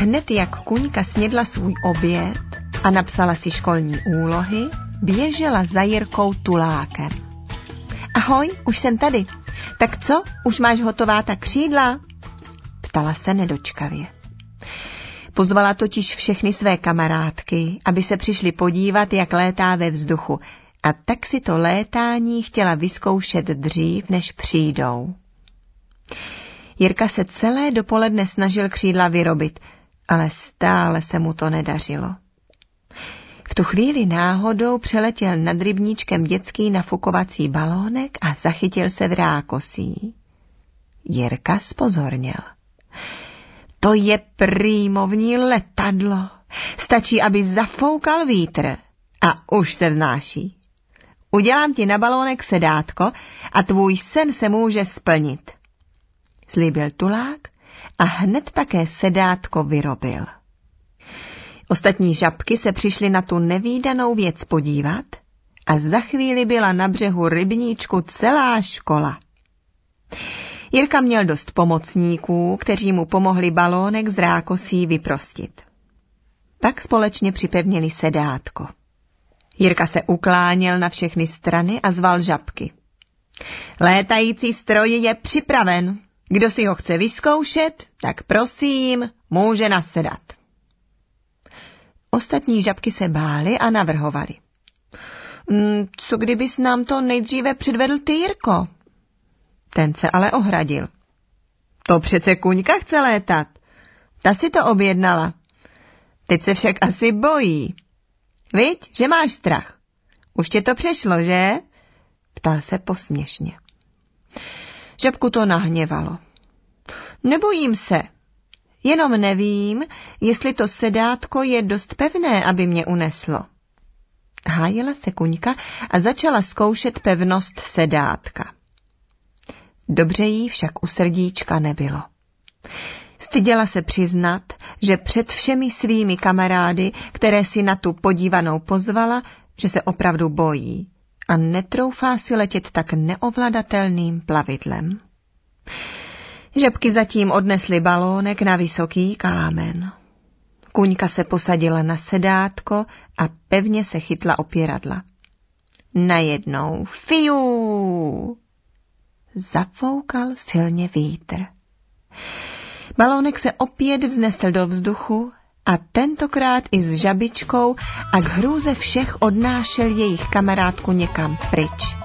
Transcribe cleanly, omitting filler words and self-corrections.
Hned jak Kuňka snědla svůj oběd a napsala si školní úlohy, běžela za Jirkou Tulákem. Ahoj, už jsem tady. Tak co, už máš hotová ta křídla? Ptala se nedočkavě. Pozvala totiž všechny své kamarádky, aby se přišli podívat, jak létá ve vzduchu, a tak si to létání chtěla vyzkoušet dřív, než přijdou. Jirka se celé dopoledne snažil křídla vyrobit, ale stále se mu to nedařilo. V tu chvíli náhodou přeletěl nad rybníčkem dětský nafukovací balónek a zachytil se v rákosí. Jirka zpozorněl. To je prýmovní letadlo. Stačí, aby zafoukal vítr a už se vznáší. Udělám ti na balónek sedátko a tvůj sen se může splnit. Slíbil Tulák a hned také sedátko vyrobil. Ostatní žabky se přišly na tu nevídanou věc podívat a za chvíli byla na břehu rybníčku celá škola. Jirka měl dost pomocníků, kteří mu pomohli balónek z rákosí vyprostit. Pak společně připevnili sedátko. Jirka se ukláněl na všechny strany a zval žabky. Létající stroj je připraven. Kdo si ho chce vyzkoušet, tak prosím, může nasedat. Ostatní žabky se bály a navrhovali. Co kdybys nám to nejdříve předvedl ty, Jirko? Ten se ale ohradil. To přece Kuňka chce létat. Ta si to objednala. Teď se však asi bojí. Viď, že máš strach. Už tě to přešlo, že? Ptal se posměšně. Žabku to nahněvalo. Nebojím se. Jenom nevím, jestli to sedátko je dost pevné, aby mě uneslo. Hájila se Kuňka a začala zkoušet pevnost sedátka. Dobře jí však u srdíčka nebylo. Styděla se přiznat, že před všemi svými kamarády, které si na tu podívanou pozvala, že se opravdu bojí a netroufá si letět tak neovladatelným plavidlem. Žabky zatím odnesly balónek na vysoký kámen. Kuňka se posadila na sedátko a pevně se chytla opěradla. Najednou fiu! Zafoukal silně vítr. Balónek se opět vznesl do vzduchu a tentokrát i s žabičkou a k hrůze všech odnášel jejich kamarádku někam pryč.